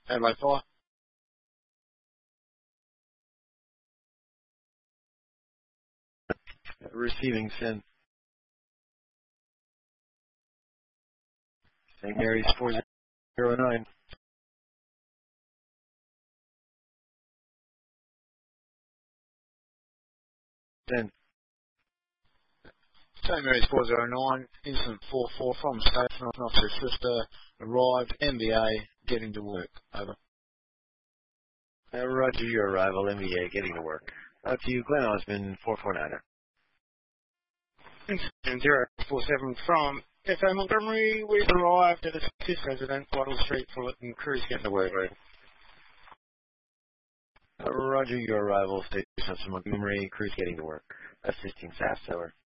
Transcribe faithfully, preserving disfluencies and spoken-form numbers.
Adelaide Fire. Receiving send. Saint Mary's four zero nine. Send. Saint Mary's four zero nine, incident four four from station, an officer's sister, arrived, M B A, getting to work. Over. Uh, Roger, your arrival, M V A, getting to work. Out to you, Glenn Osmond, four four niner. Incident zero four seven from F A Montgomery, we've arrived at a assist resident, Wattle Street, Fullerton, crews getting to work. Over. Uh, Roger, your arrival, station of Montgomery, crews getting to work. Assisting staff, over.